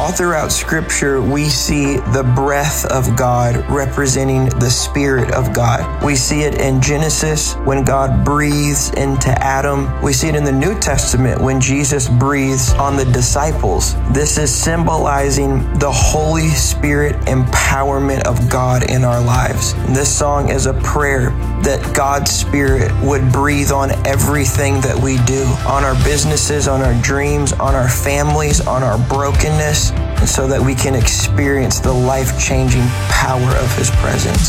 All throughout Scripture, we see the breath of God representing the Spirit of God. We see it in Genesis when God breathes into Adam. We see it in the New Testament when Jesus breathes on the disciples. This is symbolizing the Holy Spirit empowerment of God in our lives. And this song is a prayer that God's Spirit would breathe on everything that we do, on our businesses, on our dreams, on our families, on our brokenness, and so that we can experience the life-changing power of His presence.